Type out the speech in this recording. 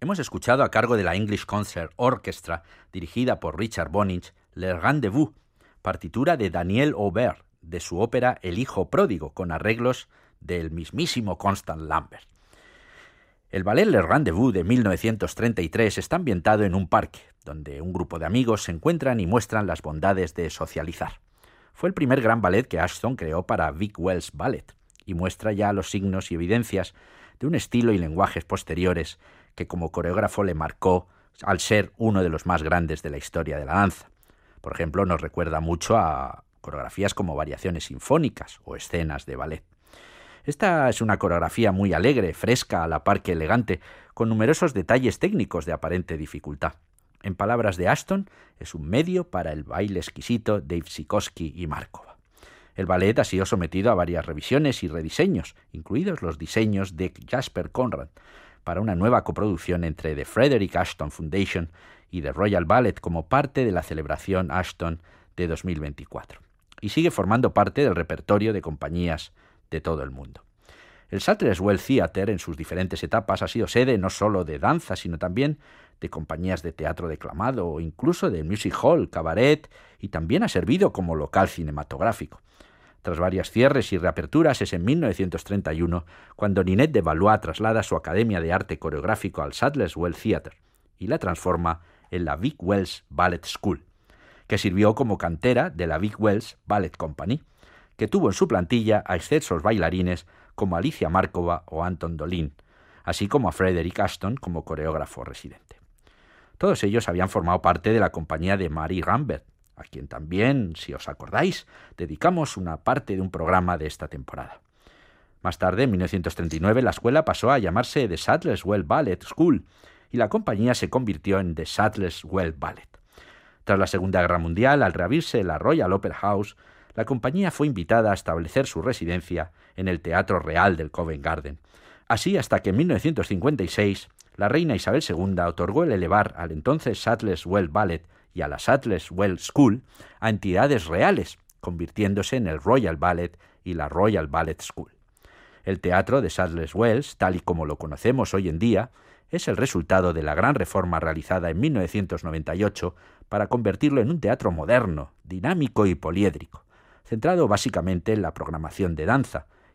Hemos escuchado a cargo de la English Concert Orchestra, dirigida por Richard Bonynge, Le Rendezvous, partitura de Daniel Aubert, de su ópera El hijo pródigo, con arreglos del mismísimo Constant Lambert. El ballet Le Rendezvous de 1933 está ambientado en un parque, donde un grupo de amigos se encuentran y muestran las bondades de socializar. Fue el primer gran ballet que Ashton creó para Vic Wells Ballet, y muestra ya los signos y evidencias de un estilo y lenguajes posteriores que como coreógrafo le marcó al ser uno de los más grandes de la historia de la danza. Por ejemplo, nos recuerda mucho a coreografías como variaciones sinfónicas o escenas de ballet. Esta es una coreografía muy alegre, fresca, a la par que elegante, con numerosos detalles técnicos de aparente dificultad. En palabras de Ashton, es un medio para el baile exquisito de Ivsikowski y Markova. El ballet ha sido sometido a varias revisiones y rediseños, incluidos los diseños de Jasper Conrad, para una nueva coproducción entre The Frederick Ashton Foundation y The Royal Ballet como parte de la celebración Ashton de 2024. Y sigue formando parte del repertorio de compañías de todo el mundo. El Sadler's Wells Theatre, en sus diferentes etapas, ha sido sede no solo de danza, sino también de compañías de teatro declamado o incluso de music hall, cabaret, y también ha servido como local cinematográfico. Tras varios cierres y reaperturas, es en 1931 cuando Ninette de Valois traslada su Academia de Arte Coreográfico al Sadler's Wells Theatre y la transforma en la Vic Wells Ballet School, que sirvió como cantera de la Vic Wells Ballet Company, que tuvo en su plantilla a excelsos bailarines como Alicia Markova o Anton Dolin, así como a Frederick Ashton como coreógrafo residente. Todos ellos habían formado parte de la compañía de Marie Rambert, a quien también, si os acordáis, dedicamos una parte de un programa de esta temporada. Más tarde, en 1939, la escuela pasó a llamarse The Sadler's Wells Ballet School y la compañía se convirtió en The Sadler's Wells Ballet. Tras la Segunda Guerra Mundial, al reabrirse la Royal Opera House, la compañía fue invitada a establecer su residencia en el Teatro Real del Covent Garden. Así hasta que en 1956 la reina Isabel II otorgó el elevar al entonces Sadler's Wells Ballet y a la Sadler's Wells School a entidades reales, convirtiéndose en el Royal Ballet y la Royal Ballet School. El teatro de Sadler's Wells, tal y como lo conocemos hoy en día, es el resultado de la gran reforma realizada en 1998 para convertirlo en un teatro moderno, dinámico y poliédrico, centrado básicamente en la programación de danza,